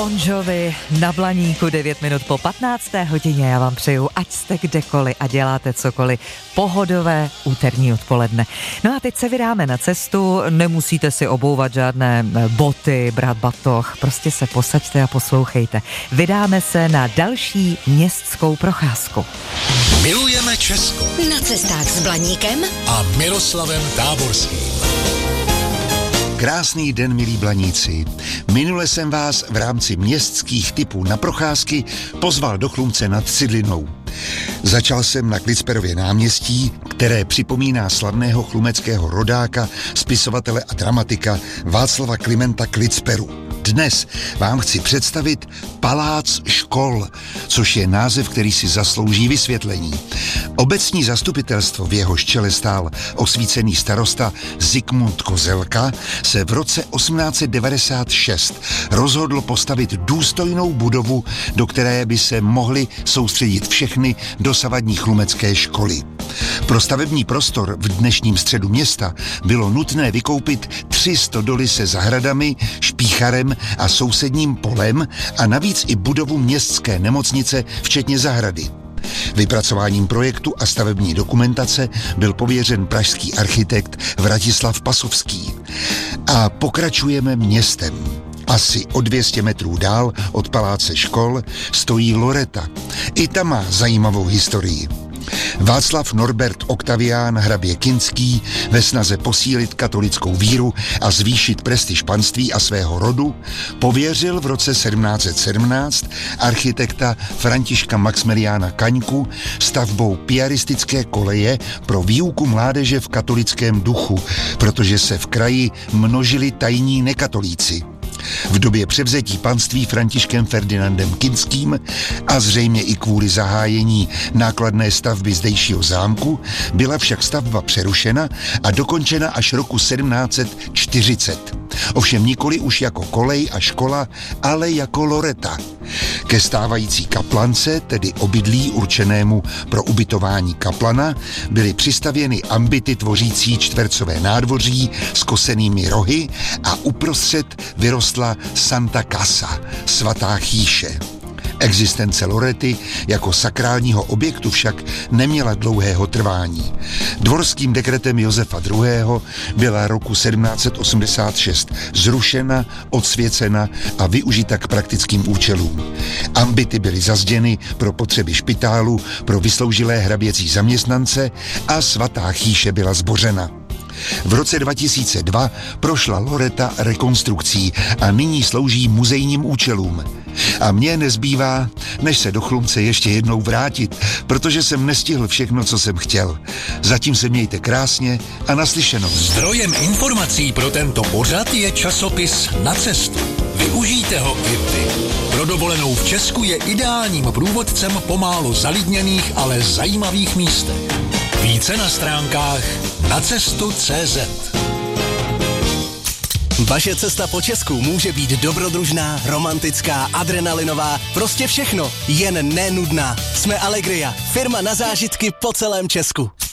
Bon Jovi na Blaníku 9 minut po 15. hodině. Já vám přeju, ať jste kdekoliv a děláte cokoliv, pohodové úterní odpoledne. No a teď se vydáme na cestu, nemusíte si obouvat žádné boty, brát batoh, prostě se posaďte a poslouchejte. Vydáme se na další městskou procházku. Milujeme Česko. Na cestách s Blaníkem A Miroslavem Táborským. Krásný den, milí Blaníci. Minule jsem vás v rámci městských typů na procházky pozval do Chlumce nad Cidlinou. Začal jsem na Klicperově náměstí, které připomíná slavného chlumeckého rodáka, spisovatele a dramatika Václava Klimenta Klicperu. Dnes vám chci představit Palác škol, což je název, který si zaslouží vysvětlení. Obecní zastupitelstvo, v jehož čele stál osvícený starosta Zikmund Kozelka, se v roce 1896 rozhodlo postavit důstojnou budovu, do které by se mohly soustředit všechny dosavadní chlumecké školy. Pro stavební prostor v dnešním středu města bylo nutné vykoupit 3 stodoly se zahradami, špícharem a sousedním polem a navíc i budovu městské nemocnice, včetně zahrady. Vypracováním projektu a stavební dokumentace byl pověřen pražský architekt Vratislav Pasovský. A pokračujeme městem. Asi o 200 metrů dál od paláce škol stojí Loreta. I ta má zajímavou historii. Václav Norbert Oktavián hrabě Kinský ve snaze posílit katolickou víru a zvýšit prestiž panství a svého rodu pověřil v roce 1717 architekta Františka Maxmiliána Kaňku stavbou piaristické koleje pro výuku mládeže v katolickém duchu, protože se v kraji množili tajní nekatolíci. V době převzetí panství Františkem Ferdinandem Kinským a zřejmě i kvůli zahájení nákladné stavby zdejšího zámku byla však stavba přerušena a dokončena až roku 1740. Ovšem nikoli už jako kolej a škola, ale jako loreta. Ke stávající kaplance, tedy obydlí určenému pro ubytování kaplana, byly přistavěny ambity tvořící čtvercové nádvoří s kosenými rohy a uprostřed vyrostla Santa Casa, svatá chýše. Existence Lorety jako sakrálního objektu však neměla dlouhého trvání. Dvorským dekretem Josefa II. Byla roku 1786 zrušena, odsvěcena a využita k praktickým účelům. Ambity byly zazděny pro potřeby špitálu, pro vysloužilé hraběcí zaměstnance a svatá chýše byla zbořena. V roce 2002 prošla Loreta rekonstrukcí a nyní slouží muzejním účelům. A mně nezbývá, než se do Chlumce ještě jednou vrátit, protože jsem nestihl všechno, co jsem chtěl. Zatím se mějte krásně a naslyšenou. Zdrojem informací pro tento pořad je časopis Na cestu. Využijte ho i vy. Pro dovolenou v Česku je ideálním průvodcem po málo zalidněných, ale zajímavých místech. Více na stránkách nacestu.cz. Vaše cesta po Česku může být dobrodružná, romantická, adrenalinová, prostě všechno, jen nenudná. Jsme Allegria, firma na zážitky po celém Česku.